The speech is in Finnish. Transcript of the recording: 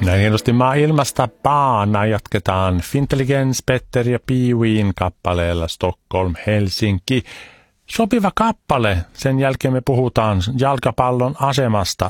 Näin hienosti Maailmasta Baana jatketaan Fintelligens, Petter ja Pee-ween kappaleella Stockholm, Helsinki. Sopiva kappale. Sen jälkeen me puhutaan jalkapallon asemasta